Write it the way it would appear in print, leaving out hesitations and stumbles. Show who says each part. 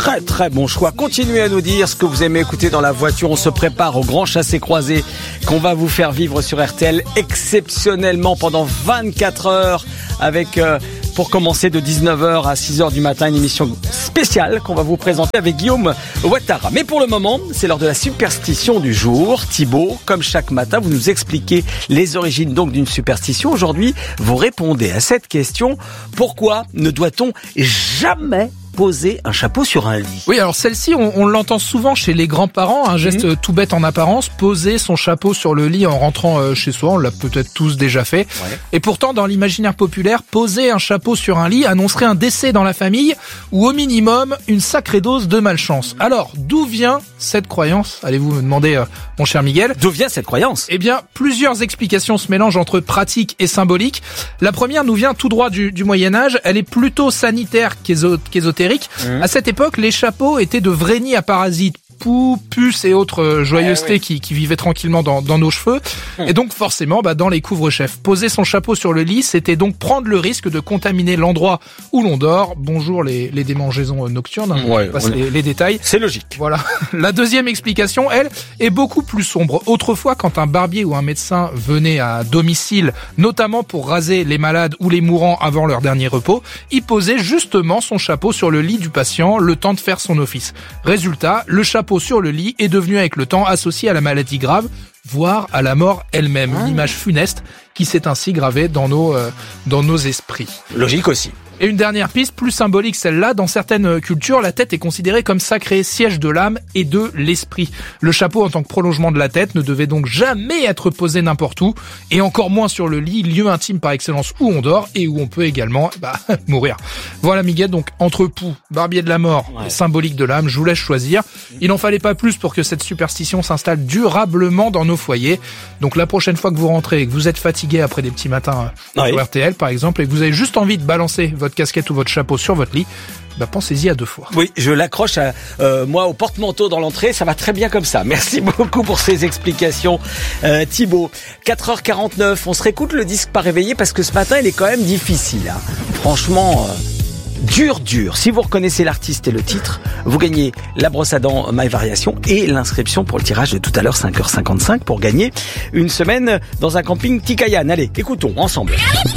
Speaker 1: Très très bon choix. Continuez à nous dire ce que vous aimez écouter dans la voiture. On se prépare au grand chassé-croisé qu'on va vous faire vivre sur RTL exceptionnellement pendant 24 heures avec... pour commencer de 19h à 6h du matin, une émission spéciale qu'on va vous présenter avec Guillaume Ouattara. Mais pour le moment, c'est l'heure de la superstition du jour. Thibaut, comme chaque matin, vous nous expliquez les origines donc d'une superstition. Aujourd'hui, vous répondez à cette question. Pourquoi ne doit-on jamais poser un chapeau sur un lit?
Speaker 2: Oui, alors celle-ci, on l'entend souvent chez les grands-parents, un geste tout bête en apparence, poser son chapeau sur le lit en rentrant chez soi, on l'a peut-être tous déjà fait. Ouais. Et pourtant, dans l'imaginaire populaire, poser un chapeau sur un lit annoncerait un décès dans la famille ou au minimum une sacrée dose de malchance. Alors, d'où vient cette croyance? Allez-vous me demander, mon cher Miguel.
Speaker 1: D'où vient cette croyance?
Speaker 2: Eh bien, plusieurs explications se mélangent entre pratique et symbolique. La première nous vient tout droit du Moyen-Âge, elle est plutôt sanitaire qu'ésotérique. À cette époque, les chapeaux étaient de vrais nids à parasites, poux, puces et autres joyeusetés qui vivaient tranquillement dans nos cheveux. Et donc forcément, dans les couvre-chefs, poser son chapeau sur le lit, c'était donc prendre le risque de contaminer l'endroit où l'on dort. Bonjour les démangeaisons nocturnes, on passe les détails.
Speaker 1: C'est logique.
Speaker 2: Voilà. La deuxième explication, elle, est beaucoup plus sombre. Autrefois, quand un barbier ou un médecin venait à domicile, notamment pour raser les malades ou les mourants avant leur dernier repos, il posait justement son chapeau sur le lit du patient, le temps de faire son office. Résultat, le chapeau sur le lit est devenu avec le temps associé à la maladie grave, voire à la mort elle-même. Une image funeste qui s'est ainsi gravée dans nos esprits.
Speaker 1: Logique aussi.
Speaker 2: Et une dernière piste, plus symbolique celle-là, dans certaines cultures, la tête est considérée comme sacrée, siège de l'âme et de l'esprit. Le chapeau en tant que prolongement de la tête ne devait donc jamais être posé n'importe où, et encore moins sur le lit, lieu intime par excellence où on dort et où on peut également mourir. Voilà Miguel, donc entre poux, barbier de la mort, et symbolique de l'âme, je vous laisse choisir. Il n'en fallait pas plus pour que cette superstition s'installe durablement dans nos foyers. Donc la prochaine fois que vous rentrez et que vous êtes fatigué après des petits matins sur RTL par exemple, et que vous avez juste envie de balancer votre casquette ou votre chapeau sur votre lit, pensez-y à deux fois.
Speaker 1: Oui, je l'accroche moi au porte-manteau dans l'entrée, ça va très bien comme ça. Merci beaucoup pour ces explications, Thibaut. 4h49, on se réécoute le disque pas réveillé parce que ce matin il est quand même difficile. Franchement, dur. Si vous reconnaissez l'artiste et le titre, vous gagnez la brosse à dents My Variation et l'inscription pour le tirage de tout à l'heure 5h55 pour gagner une semaine dans un camping Tikayan. Allez, écoutons ensemble.